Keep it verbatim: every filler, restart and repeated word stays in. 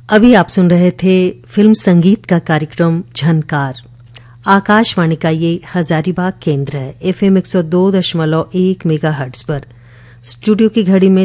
अभी आप सुन रहे थे फिल्म संगीत का कार्यक्रम झनकार। आकाशवाणी का ये हजारीबाग केंद्र है, एफएम एक सौ दो दशमलव एक मेगाहर्ट्ज पर। स्टूडियो की घड़ी में